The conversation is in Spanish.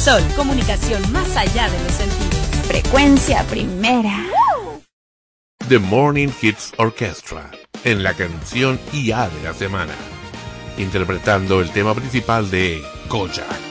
Sol, comunicación más allá de los sentidos. Frecuencia primera. The Morning Kids Orchestra, en la canción IA de la semana, interpretando el tema principal de Kojak.